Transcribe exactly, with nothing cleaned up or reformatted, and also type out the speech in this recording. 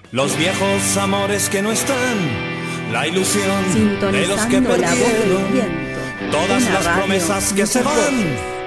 Los viejos amores que no están, la ilusión de los que Sintonizando la voz del perdieron, viento. todas Una las radio, promesas que se muchas van, voces.